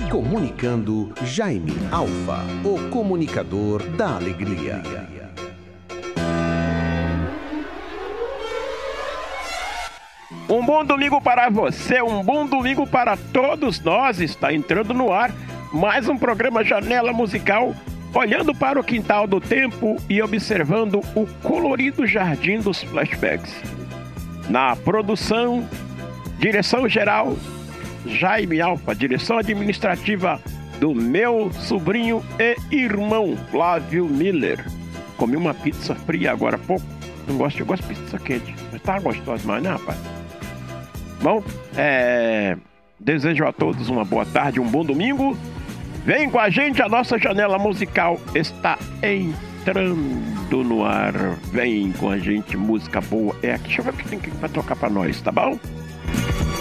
Comunicando Jaime Alfa, o comunicador da alegria. Um bom domingo para você, um bom domingo para todos nós. Está entrando no ar mais um programa Janela Musical, olhando para o quintal do tempo e observando o colorido jardim dos flashbacks. Na produção, direção geral, Jaime Alfa, direção administrativa do meu sobrinho e irmão, Flávio Miller. Comi uma pizza fria agora há pouco. Eu gosto de pizza quente, mas tá gostoso demais, né, rapaz? Bom, desejo a todos uma boa tarde, um bom domingo. Vem com a gente, a nossa janela musical está entrando no ar. Vem com a gente, música boa. Deixa eu ver o que tem que tocar pra nós, tá bom?